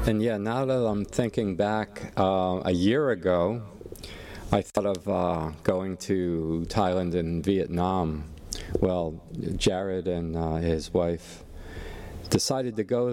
And yeah, now that I'm thinking back, a year ago, I thought of going to Thailand and Vietnam. Well, Jared and his wife decided to go